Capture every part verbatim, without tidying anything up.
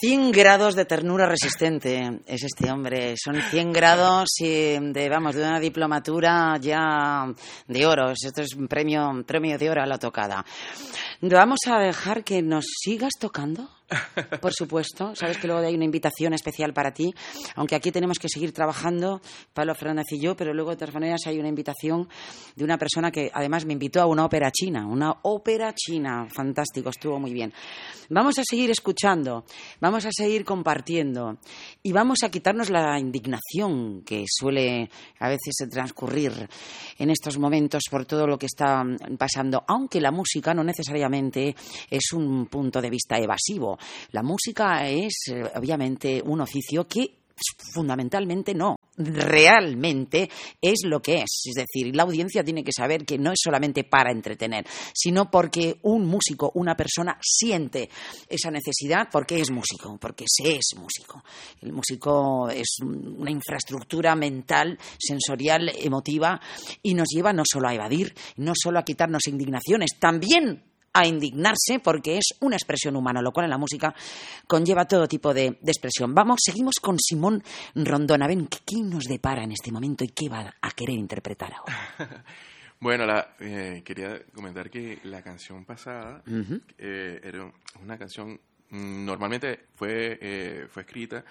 cien grados de ternura resistente es este hombre. Son cien grados y de, vamos, de una diplomatura ya de oro. Esto es un premio, premio de oro a la tocada. Vamos a dejar que nos sigas tocando. Por supuesto, sabes que luego hay una invitación especial para ti, aunque aquí tenemos que seguir trabajando, Pablo Fernández y yo, pero luego de todas maneras hay una invitación de una persona que además me invitó a una ópera china, una ópera china, fantástico, estuvo muy bien. Vamos a seguir escuchando, vamos a seguir compartiendo y vamos a quitarnos la indignación que suele a veces transcurrir en estos momentos por todo lo que está pasando, aunque la música no necesariamente es un punto de vista evasivo. La música es, obviamente, un oficio que fundamentalmente no, realmente es lo que es. Es decir, la audiencia tiene que saber que no es solamente para entretener, sino porque un músico, una persona siente esa necesidad porque es músico, porque se es músico. El músico es una infraestructura mental, sensorial, emotiva y nos lleva no solo a evadir, no solo a quitarnos indignaciones, también a indignarse porque es una expresión humana, lo cual en la música conlleva todo tipo de, de expresión. Vamos, seguimos con Simón Rondón. A ver, ¿qué nos depara en este momento y qué va a querer interpretar ahora? Bueno, la, eh, quería comentar que la canción pasada Uh-huh. eh, era una canción, normalmente fue, eh, fue escrita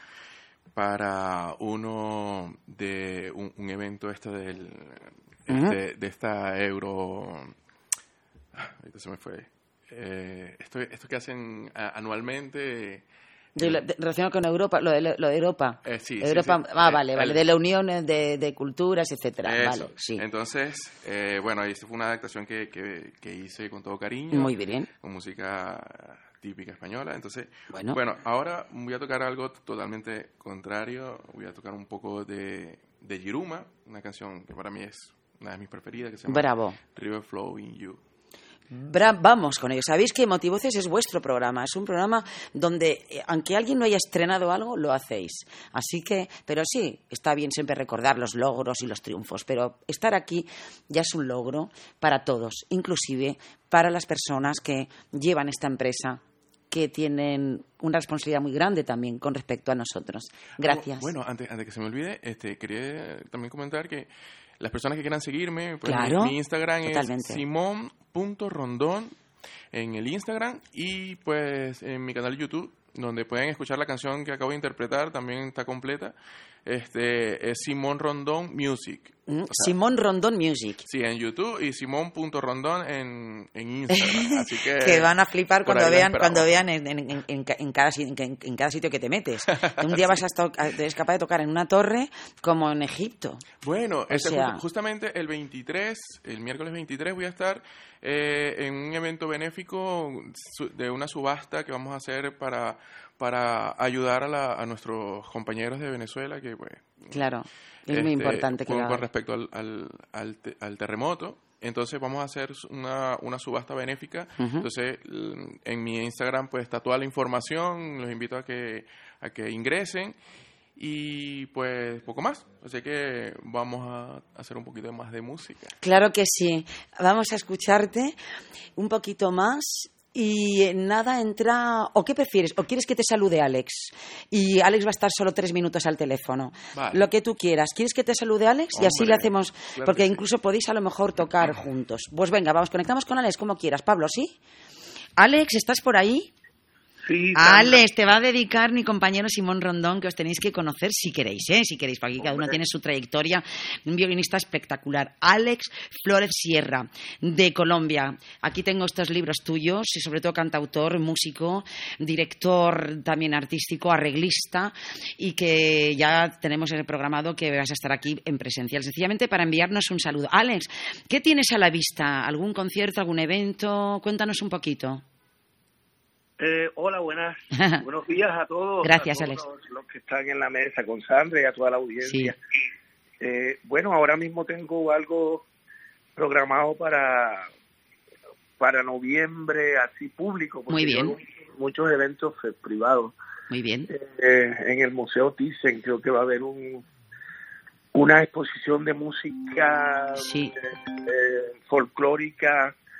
para uno de un, un evento este del Uh-huh. este, de esta Euro. Ahorita se me fue. Eh, esto, esto que hacen a, anualmente. De la, de, relacionado con Europa, lo de, lo de Europa. Eh, sí, Europa, sí, sí. Ah, vale, el, vale. De la Unión de, de Culturas, etcétera. Eso. Vale, sí. Entonces, eh, bueno, esta fue una adaptación que, que, que hice con todo cariño. Muy bien. Con música típica española. Entonces, bueno. bueno, ahora voy a tocar algo totalmente contrario. Voy a tocar un poco de, de Yiruma, una canción que para mí es una de mis preferidas, que se llama Bravo. River Flow in You. Bra- vamos con ello. Sabéis que Motivoces es vuestro programa. Es un programa donde, eh, aunque alguien no haya estrenado algo, lo hacéis. Así que, pero sí, está bien siempre recordar los logros y los triunfos. Pero estar aquí ya es un logro para todos, inclusive para las personas que llevan esta empresa, que tienen una responsabilidad muy grande también con respecto a nosotros. Gracias. Oh, bueno, antes, antes que se me olvide, este, quería también comentar que las personas que quieran seguirme, pues claro, mi, mi Instagram totalmente. es simón punto rondón en el Instagram y pues en mi canal de YouTube, donde pueden escuchar la canción que acabo de interpretar, también está completa. Este es Simón Rondón Music. Mm, o sea, Simón Rondón Music. Sí, en YouTube y simón punto rondón en, en Instagram. Así que, que van a flipar cuando vean cuando vean en, en, en, en, en, cada, en, en cada sitio que te metes. Un día vas a estar eres capaz de tocar en una torre como en Egipto. Bueno, este sea... justo, justamente el veintitrés, el miércoles veintitrés voy a estar eh, en un evento benéfico de una subasta que vamos a hacer para, para ayudar a, la, a nuestros compañeros de Venezuela que pues, claro. Es este, muy importante que con, la... con respecto al, al, al, te, al terremoto. Entonces vamos a hacer una, una subasta benéfica. Uh-huh. Entonces en mi Instagram pues está toda la información. Los invito a que, a que ingresen. Y pues poco más. Así que vamos a hacer un poquito más de música. Claro que sí. Vamos a escucharte un poquito más. Y nada, entra... ¿O qué prefieres? ¿O quieres que te salude Alex? Y Alex va a estar solo tres minutos al teléfono. Vale. Lo que tú quieras. ¿Quieres que te salude Alex? Hombre, y así le hacemos... claro porque sí. incluso podéis a lo mejor tocar juntos. Pues venga, vamos, conectamos con Alex como quieras. Pablo, ¿sí? Alex, ¿estás por ahí? Sí, Alex, te va a dedicar mi compañero Simón Rondón, que os tenéis que conocer si queréis, ¿eh? Si queréis, porque aquí cada uno tiene su trayectoria. Un violinista espectacular. Alex Flores Sierra, de Colombia. Aquí tengo estos libros tuyos, y sobre todo cantautor, músico, director también artístico, arreglista, y que ya tenemos el programado que vas a estar aquí en presencial, sencillamente para enviarnos un saludo. Alex, ¿qué tienes a la vista? ¿Algún concierto, algún evento? Cuéntanos un poquito. Eh, hola, buenas, buenos días a todos. Gracias, a Alex. todos los, los que están en la mesa con Sandra y a toda la audiencia. Sí. Eh, bueno, ahora mismo tengo algo programado para para noviembre, así público. Muy bien. Yo, muchos eventos eh, privados. Muy bien. Eh, en el Museo Thyssen creo que va a haber un una exposición de música sí. eh, eh, folclórica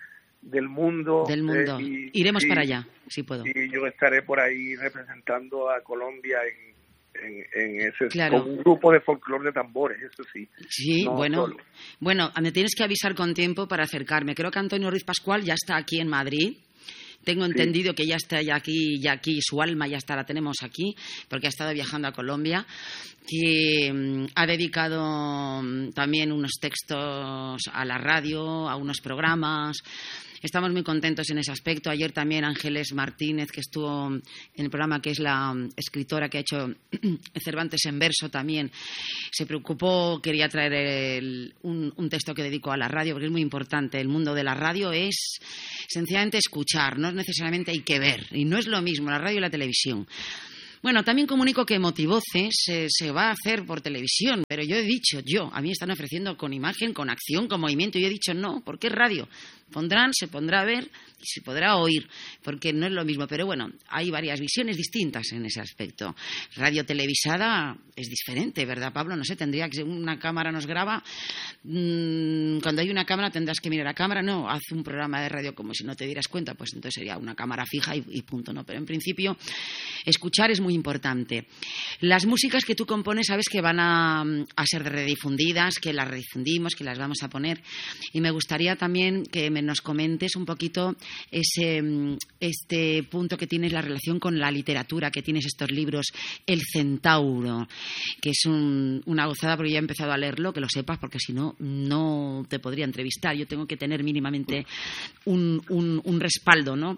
del mundo. Del mundo. Eh, y, Iremos sí, para allá, si puedo. Y yo estaré por ahí representando a Colombia en En, en ese claro. con un grupo de folclore de tambores, eso sí. Sí, no bueno, solo. bueno, me tienes que avisar con tiempo para acercarme. Creo que Antonio Ruiz Pascual ya está aquí en Madrid. Tengo entendido sí. que ya está ya aquí, ya aquí, su alma ya está, la tenemos aquí, porque ha estado viajando a Colombia, que um, ha dedicado um, también unos textos a la radio, a unos programas. Estamos muy contentos en ese aspecto. Ayer también Ángeles Martínez, que estuvo en el programa, que es la escritora que ha hecho Cervantes en verso, también se preocupó, quería traer el, un, un texto que dedicó a la radio, porque es muy importante. El mundo de la radio es sencillamente escuchar, no es necesariamente hay que ver. Y no es lo mismo la radio y la televisión. Bueno, también comunico que Motivoces eh, se va a hacer por televisión, pero yo he dicho, yo, a mí están ofreciendo con imagen, con acción, con movimiento, y yo he dicho no, porque es radio. Pondrán, se pondrá a ver y se podrá oír, porque no es lo mismo. Pero bueno, hay varias visiones distintas en ese aspecto. Radio televisada es diferente, ¿verdad, Pablo? No sé, tendría que una cámara nos graba. Mmm, cuando hay una cámara tendrás que mirar a cámara. No, haz un programa de radio como si no te dieras cuenta, pues entonces sería una cámara fija y, y punto, ¿no? Pero en principio, escuchar es muy importante. Las músicas que tú compones, sabes que van a, a ser redifundidas, que las redifundimos, que las vamos a poner. Y me gustaría también que me nos comentes un poquito ese este punto que tienes, la relación con la literatura, que tienes estos libros, El Centauro, que es un, una gozada, porque ya he empezado a leerlo, que lo sepas, porque si no, no te podría entrevistar. Yo tengo que tener mínimamente un, un, un respaldo, ¿no?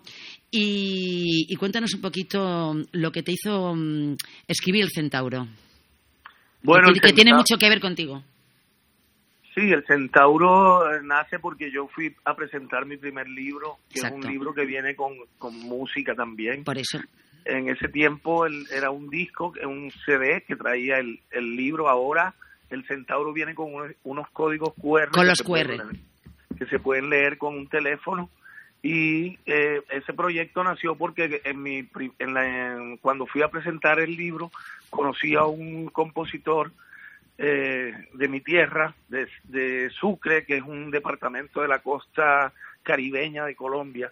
Y, y cuéntanos un poquito lo que te hizo um, escribir El Centauro. Bueno, que, el que centa... tiene mucho que ver contigo. Sí, El Centauro nace porque yo fui a presentar mi primer libro, que Exacto. es un libro que viene con, con música también. Por eso. En ese tiempo el, era un disco, un C D que traía el, el libro. Ahora El Centauro viene con unos, unos códigos cu erre. Con los cu erre. Leer, que se pueden leer con un teléfono. Y eh, ese proyecto nació porque en mi en la, en, cuando fui a presentar el libro conocí a un compositor eh, de mi tierra, de, de Sucre, que es un departamento de la costa caribeña de Colombia,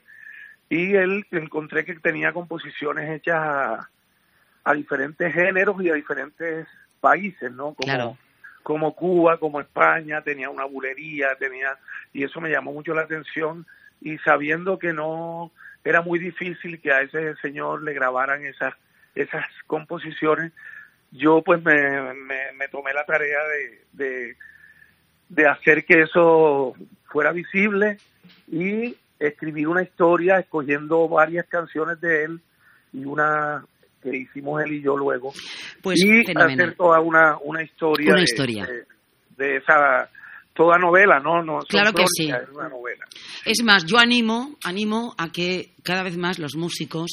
y él encontré que tenía composiciones hechas a, a diferentes géneros y a diferentes países, ¿no? Como, claro. como Cuba, como España, tenía una bulería, tenía, y eso me llamó mucho la atención. Y sabiendo que no era muy difícil que a ese señor le grabaran esas esas composiciones, yo pues me, me, me tomé la tarea de, de, de hacer que eso fuera visible y escribir una historia escogiendo varias canciones de él y una que hicimos él y yo luego. Pues y fenomenal. Hacer toda una, una historia, una de, historia. De, de esa... Toda novela, ¿no? no claro que sí. Es una novela. Es más, yo animo, animo a que cada vez más los músicos,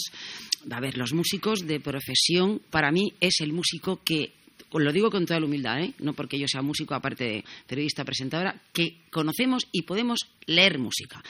a ver, los músicos de profesión, para mí es el músico que, lo digo con toda la humildad, ¿eh? No porque yo sea músico, aparte de periodista, presentadora, que conocemos y podemos leer música.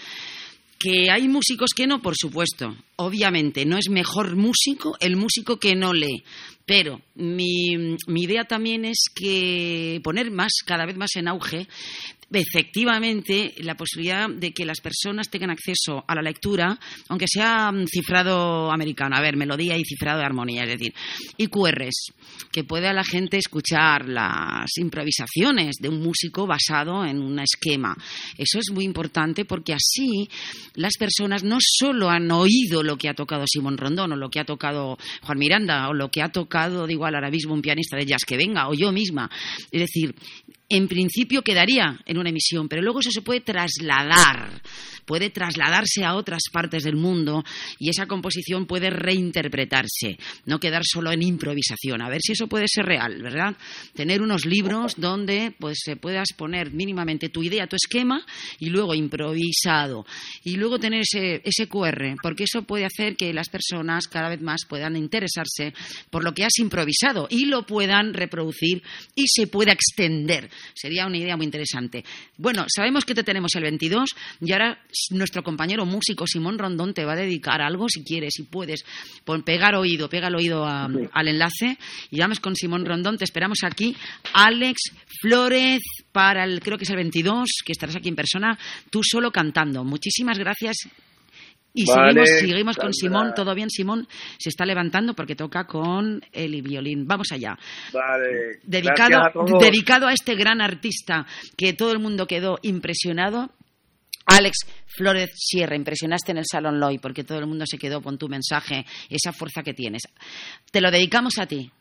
Que hay músicos que no, por supuesto. Obviamente, no es mejor músico el músico que no lee. Pero mi, mi idea también es que poner más, cada vez más en auge, efectivamente, la posibilidad de que las personas tengan acceso a la lectura, aunque sea cifrado americano, a ver, melodía y cifrado de armonía, es decir, y cu erres, que pueda la gente escuchar las improvisaciones de un músico basado en un esquema. Eso es muy importante porque así las personas no solo han oído lo que ha tocado Simón Rondón o lo que ha tocado Juan Miranda o lo que ha tocado, digo, ahora mismo un pianista de jazz que venga o yo misma, es decir, en principio quedaría en una emisión, pero luego eso se puede trasladar, puede trasladarse a otras partes del mundo y esa composición puede reinterpretarse, no quedar solo en improvisación. A ver si eso puede ser real, ¿verdad? Tener unos libros donde pues se puedas poner mínimamente tu idea, tu esquema y luego improvisado. Y luego tener ese, ese cu erre, porque eso puede hacer que las personas cada vez más puedan interesarse por lo que has improvisado y lo puedan reproducir y se pueda extender. Sería una idea muy interesante. Bueno, sabemos que te tenemos el veintidós y ahora nuestro compañero músico Simón Rondón te va a dedicar algo, si quieres, si puedes, pon, pegar oído, pega el oído a, sí. al enlace y vamos con Simón Rondón. Te esperamos aquí. Alex Flórez para el, creo que es el veintidós, que estarás aquí en persona, tú solo cantando. Muchísimas gracias. Y vale, seguimos, seguimos con Simón. ¿Todo bien, Simón? Se está levantando porque toca con el violín. Vamos allá. Vale. Dedicado, a dedicado a este gran artista que todo el mundo quedó impresionado. Alex Flórez Sierra, impresionaste en el Salón Loy porque todo el mundo se quedó con tu mensaje, esa fuerza que tienes. Te lo dedicamos a ti.